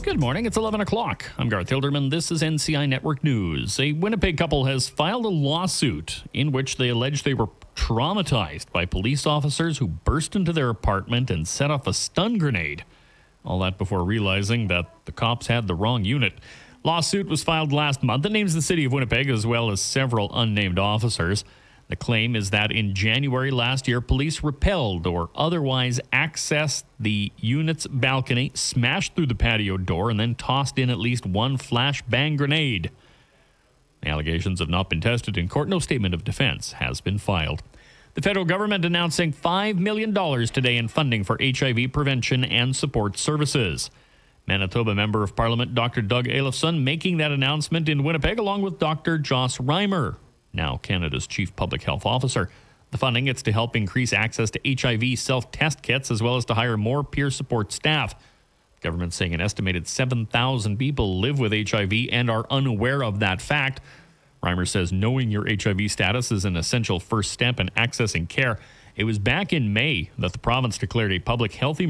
Good morning. It's 11 o'clock. I'm Garth Hilderman. This is NCI Network News. A Winnipeg couple has filed a lawsuit in which they allege they were traumatized by police officers who burst into their apartment and set off a stun grenade. All that before realizing that the cops had the wrong unit. Lawsuit was filed last month. It names the city of Winnipeg as well as several unnamed officers. The claim is that in January last year, police repelled or otherwise accessed the unit's balcony, smashed through the patio door, and then tossed in at least one flashbang grenade. The allegations have not been tested in court. No statement of defense has been filed. The federal government announcing $5 million today in funding for HIV prevention and support services. Manitoba Member of Parliament Dr. Doug Elifson making that announcement in Winnipeg along with Dr. Joss Reimer, now Canada's Chief Public Health Officer. The funding is to help increase access to HIV self-test kits as well as to hire more peer support staff. The government saying an estimated 7,000 people live with HIV and are unaware of that fact. Reimer says knowing your HIV status is an essential first step in accessing care. It was back in May that the province declared a public health emergency